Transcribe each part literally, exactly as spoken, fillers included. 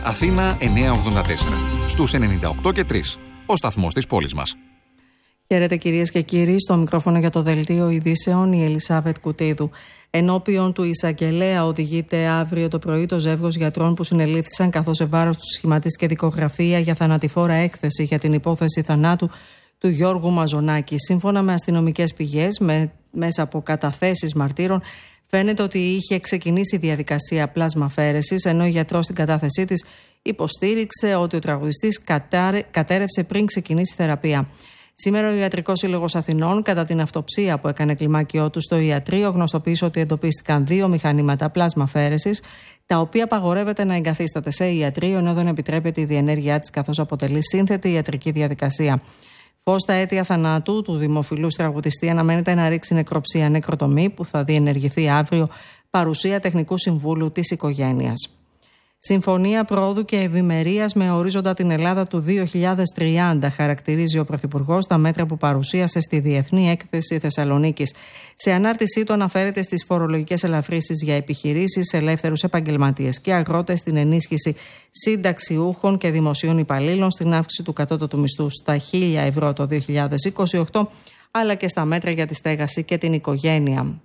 Αθήνα εννιακόσια ογδόντα τέσσερα. Στους ενενήντα οκτώ και τρία. Ο σταθμός της πόλης μας. Χαίρετε κυρίες και κύριοι, στο μικρόφωνο για το Δελτίο Ειδήσεων η Ελισάβετ Κουτίδου. Ενώπιον του εισαγγελέα οδηγείται αύριο το πρωί το ζεύγος γιατρών που συνελήφθησαν, καθώς σε βάρος του σχηματίστηκε δικογραφία για θανατηφόρα έκθεση για την υπόθεση θανάτου του Γιώργου Μαζονάκη. Σύμφωνα με αστυνομικές πηγές, με, μέσα από καταθέσεις μαρτύρων, φαίνεται ότι είχε ξεκινήσει η διαδικασία πλάσμαφαίρεσης, ενώ ο γιατρός στην κατάθεσή της υποστήριξε ότι ο τραγουδιστής κατέρευσε πριν ξεκινήσει η θεραπεία. Σήμερα ο Ιατρικός Σύλλογος Αθηνών, κατά την αυτοψία που έκανε κλιμάκιό του στο ιατρείο, γνωστοποίησε ότι εντοπίστηκαν δύο μηχανήματα πλάσμαφαίρεσης, τα οποία απαγορεύεται να εγκαθίσταται σε ιατρείο, ενώ δεν επιτρέπεται η διενέργειά της, καθώς αποτελεί σύνθετη ιατρική διαδικασία. Φως στα αίτια θανάτου του δημοφιλούς τραγουδιστή αναμένεται να ρίξει νεκροψία νεκροτομή που θα διενεργηθεί αύριο, παρουσία τεχνικού συμβούλου της οικογένειας. Συμφωνία πρόοδου και ευημερίας με ορίζοντα την Ελλάδα του δύο χιλιάδες τριάντα, χαρακτηρίζει ο Πρωθυπουργός τα μέτρα που παρουσίασε στη Διεθνή Έκθεση Θεσσαλονίκης. Σε ανάρτησή του αναφέρεται στις φορολογικές ελαφρύσεις για επιχειρήσεις, ελεύθερους επαγγελματίες και αγρότες, στην ενίσχυση συνταξιούχων και δημοσίων υπαλλήλων, στην αύξηση του κατώτατου μισθού στα χίλια ευρώ το δύο χιλιάδες είκοσι οκτώ, αλλά και στα μέτρα για τη στέγαση και την οικογένεια.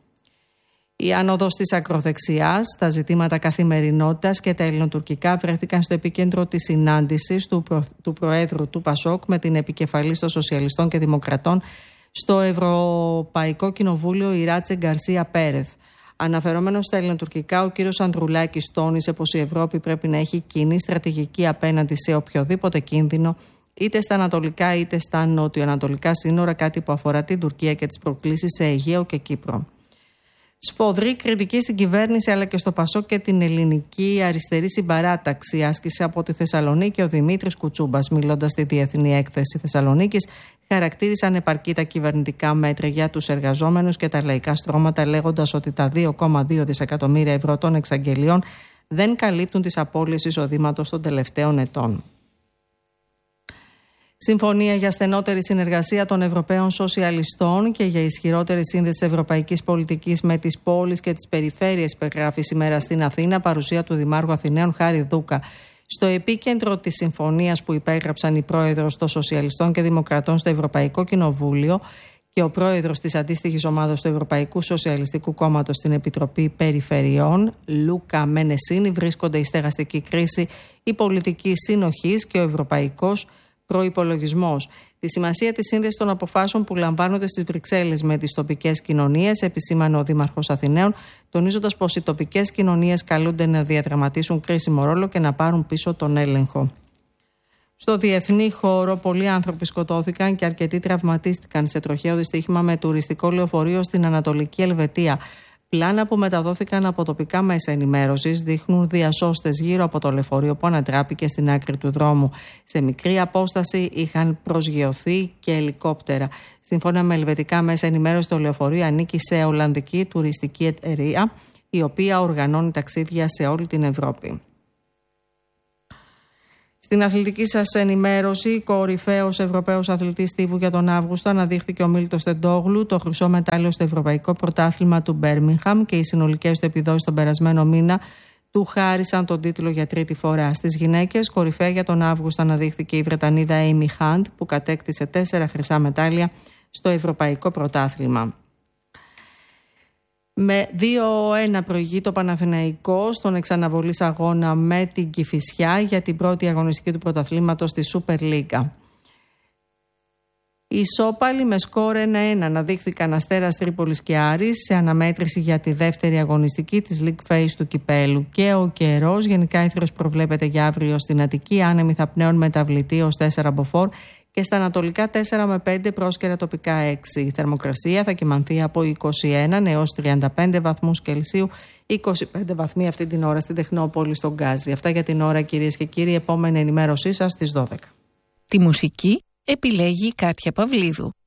Η άνοδος της ακροδεξιάς, τα ζητήματα καθημερινότητας και τα ελληνοτουρκικά βρέθηκαν στο επίκεντρο της συνάντησης του, προ... του Προέδρου του Πασόκ με την επικεφαλής των Σοσιαλιστών και Δημοκρατών στο Ευρωπαϊκό Κοινοβούλιο, η Ράτσε Γκαρσία Πέρεθ. Αναφερόμενος στα ελληνοτουρκικά, ο κύριος Ανδρουλάκης τόνισε πως η Ευρώπη πρέπει να έχει κοινή στρατηγική απέναντι σε οποιοδήποτε κίνδυνο, είτε στα ανατολικά είτε στα νοτιοανατολικά σύνορα, κάτι που αφορά την Τουρκία και τις προκλήσεις σε Αιγαίο και Κύπρο. Σφοδρή κριτική στην κυβέρνηση αλλά και στο Πασόκ και την ελληνική αριστερή συμπαράταξη άσκησε από τη Θεσσαλονίκη ο Δημήτρης Κουτσούμπας. Μιλώντας στη Διεθνή Έκθεση Θεσσαλονίκης, χαρακτήρισαν επαρκή τα κυβερνητικά μέτρα για τους εργαζόμενους και τα λαϊκά στρώματα, λέγοντας ότι τα δύο κόμμα δύο δισεκατομμύρια ευρώ των εξαγγελιών δεν καλύπτουν τις απώλειες εισοδήματος των τελευταίων ετών. Συμφωνία για στενότερη συνεργασία των Ευρωπαίων Σοσιαλιστών και για ισχυρότερη σύνδεση της ευρωπαϊκής πολιτικής με τις πόλεις και τις περιφέρειες υπεγράφει σήμερα στην Αθήνα, παρουσία του Δημάρχου Αθηναίων Χάρη Δούκα. Στο επίκεντρο της συμφωνίας που υπέγραψαν οι πρόεδρος των Σοσιαλιστών και Δημοκρατών στο Ευρωπαϊκό Κοινοβούλιο και ο πρόεδρος της αντίστοιχης ομάδας του Ευρωπαϊκού Σοσιαλιστικού Κόμματος στην Επιτροπή Περιφερειών, Λούκα Μενεσίνη, βρίσκονται η στεγαστική κρίση, η πολιτική συνοχής και ο ευρωπαϊκός προϋπολογισμός. Τη σημασία της σύνδεσης των αποφάσεων που λαμβάνονται στις Βρυξέλλες με τις τοπικές κοινωνίες επισήμανε ο Δήμαρχος Αθηναίων, τονίζοντας πως οι τοπικές κοινωνίες καλούνται να διαδραματίσουν κρίσιμο ρόλο και να πάρουν πίσω τον έλεγχο. Στο διεθνή χώρο, πολλοί άνθρωποι σκοτώθηκαν και αρκετοί τραυματίστηκαν σε τροχαίο δυστύχημα με τουριστικό λεωφορείο στην Ανατολική Ελβετία. Πλάνα που μεταδόθηκαν από τοπικά μέσα ενημέρωσης δείχνουν διασώστες γύρω από το λεωφορείο που ανατράπηκε στην άκρη του δρόμου. Σε μικρή απόσταση είχαν προσγειωθεί και ελικόπτερα. Σύμφωνα με ελβετικά μέσα ενημέρωση, το λεωφορείο ανήκει σε ολλανδική τουριστική εταιρεία, η οποία οργανώνει ταξίδια σε όλη την Ευρώπη. Στην αθλητική σας ενημέρωση, κορυφαίος Ευρωπαίος αθλητής στίβου για τον Αύγουστο αναδείχθηκε ο Μίλτος Τεντόγλου, το χρυσό μετάλλιο στο Ευρωπαϊκό Πρωτάθλημα του Μπέρμιγχαμ και οι συνολικές του επιδόσεις τον περασμένο μήνα του χάρισαν τον τίτλο για τρίτη φορά. Στις γυναίκες, κορυφαία για τον Αύγουστο αναδείχθηκε η Βρετανίδα Έιμι Χαντ, που κατέκτησε τέσσερα χρυσά μετάλλια στο Ευρωπαϊκό Πρωτάθλημα. Με δύο ένα προηγεί το Παναθηναϊκό στον εξαναβολής αγώνα με την Κηφισιά για την πρώτη αγωνιστική του πρωταθλήματος στη Super League. Οι ισόπαλοι με σκορ ένα ένα αναδείχθηκαν Αστέρας Τρίπολης και Άρης σε αναμέτρηση για τη δεύτερη αγωνιστική της League Phase του Κυπέλου. Και ο καιρός, γενικά ήθρος προβλέπεται για αύριο στην Αττική, άνεμοι θα πνέουν μεταβλητή ως τέσσερα μποφόρ και στα ανατολικά τέσσερα με πέντε, πρόσκαιρα τοπικά έξι. Η θερμοκρασία θα κυμανθεί από είκοσι ένα έως τριάντα πέντε βαθμούς Κελσίου, είκοσι πέντε βαθμοί αυτή την ώρα στην Τεχνόπολη στον Γκάζι. Αυτά για την ώρα, κυρίες και κύριοι. Επόμενη ενημέρωσή σας στις δώδεκα. Τη μουσική επιλέγει η Κάτια Παυλίδου.